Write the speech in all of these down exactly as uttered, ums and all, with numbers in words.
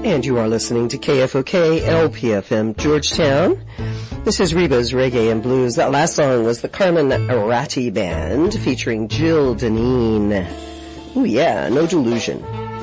And you are listening to K F O K L P F M Georgetown. This is Reba's Reggae and Blues. That last song was the Carmen Arati Band featuring Jill Deneen. Oh yeah, No Delusion.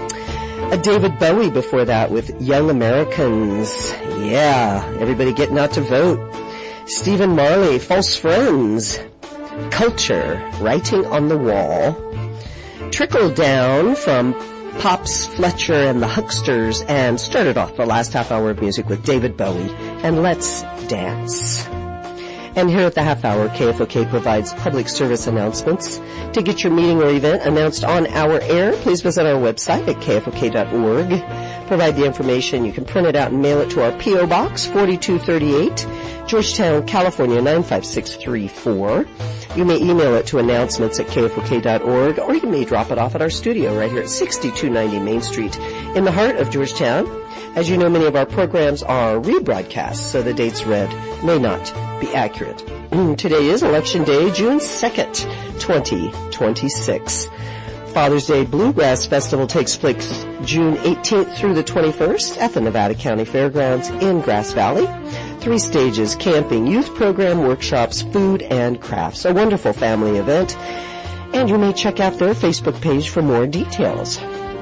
A David Bowie before that with Young Americans. Yeah, everybody getting out to vote. Stephen Marley, False Friends. Culture, Writing on the Wall. Trickle Down from Pops Fletcher and the Hucksters, and started off the last half hour of music with David Bowie and Let's Dance. And here at the half hour, K F O K provides public service announcements. To get your meeting or event announced on our air, please visit our website at K F O K dot org. Provide the information. You can print it out and mail it to our P O Box forty-two thirty-eight, Georgetown, California nine five six three four. You may email it to announcements at K F O K dot org, or you may drop it off at our studio right here at sixty-two ninety Main Street in the heart of Georgetown. As you know, many of our programs are rebroadcasts, so the dates read may not be accurate. Today is Election Day, June second, twenty twenty-six. Father's Day Bluegrass Festival takes place June eighteenth through the twenty-first at the Nevada County Fairgrounds in Grass Valley. Three stages: camping, youth program, workshops, food, and crafts. A wonderful family event. And you may check out their Facebook page for more details.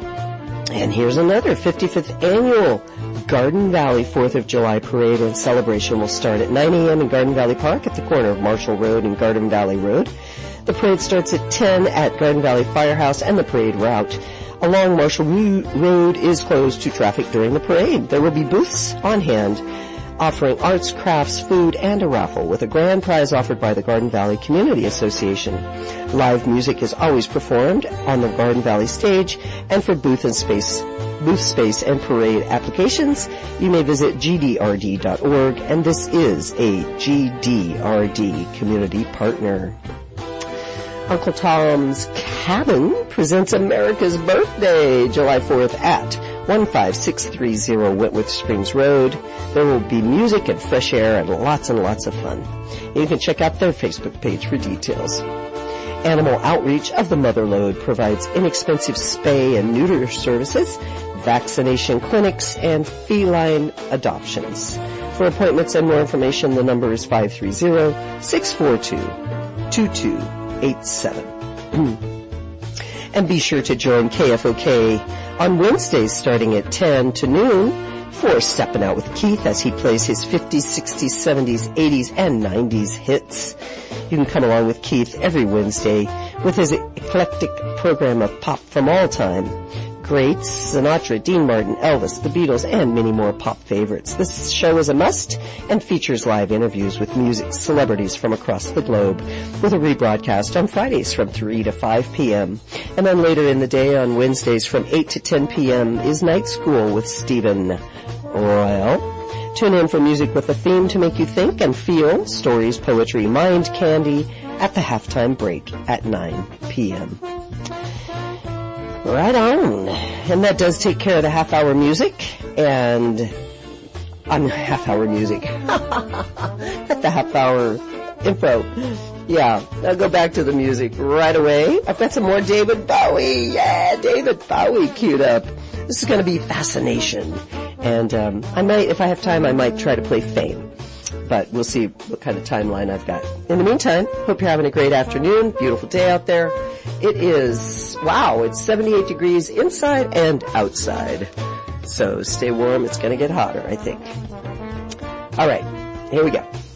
And here's another fifty-fifth annual Garden Valley fourth of July Parade and Celebration will start at nine a.m. in Garden Valley Park at the corner of Marshall Road and Garden Valley Road. The parade starts at ten at Garden Valley Firehouse, and the parade route along Marshall Road is closed to traffic during the parade. There will be booths on hand offering arts, crafts, food, and a raffle with a grand prize offered by the Garden Valley Community Association. Live music is always performed on the Garden Valley stage, and for booth and space, booth space and parade applications, you may visit G D R D dot org, and this is a G D R D community partner. Uncle Tom's Cabin presents America's Birthday, July fourth at one five six three zero Whitworth Springs Road. There will be music and fresh air and lots and lots of fun. You can check out their Facebook page for details. Animal Outreach of the Motherlode provides inexpensive spay and neuter services, vaccination clinics, and feline adoptions. For appointments and more information, the number is five three zero, six four two, two two eight seven. And be sure to join K F O K on Wednesdays starting at ten to noon for Steppin' Out with Keith as he plays his fifties, sixties, seventies, eighties, and nineties hits. You can come along with Keith every Wednesday with his eclectic program of pop from all time. Greats, Sinatra, Dean Martin, Elvis, the Beatles, and many more pop favorites. This show is a must and features live interviews with music celebrities from across the globe, with a rebroadcast on Fridays from three to five p.m. And then later in the day on Wednesdays from eight to ten p.m. is Night School with Stephen Royal. Tune in for music with a theme to make you think and feel, stories, poetry, mind candy at the halftime break at nine p.m. Right on. And that does take care of the half-hour music. And I'm half-hour music. At the half-hour info. Yeah, I'll go back to the music right away. I've got some more David Bowie. Yeah, David Bowie queued up. This is going to be Fascination. And um, I might, if I have time, I might try to play Fame. But we'll see what kind of timeline I've got. In the meantime, hope you're having a great afternoon. Beautiful day out there. It is, wow, it's seventy-eight degrees inside and outside. So stay warm. It's going to get hotter, I think. All right, here we go.